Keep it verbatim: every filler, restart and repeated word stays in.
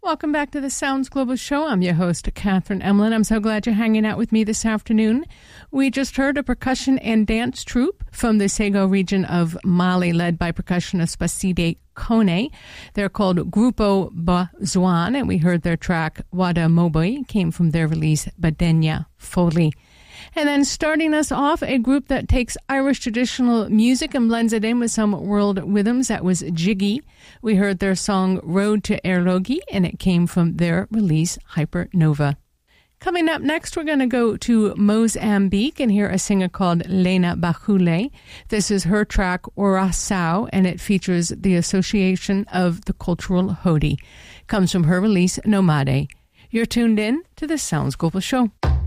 Welcome back to the Sounds Global Show. I'm your host, Catherine Emlin. I'm so glad you're hanging out with me this afternoon. We just heard a percussion and dance troupe from the Sego region of Mali, led by percussionist Baside Kone. They're called Grupo Bazouan, and we heard their track Wada Moboy came from their release Badenya Foley. And then starting us off, a group that takes Irish traditional music and blends it in with some world rhythms. That was Jiggy. We heard their song Road to Erlogi, and it came from their release Hypernova. Coming up next, we're going to go to Mozambique and hear a singer called Lena Bachule. This is her track Orasao, and it features the association of the cultural Hodi. Comes from her release Nomade. You're tuned in to the Sounds Global Show.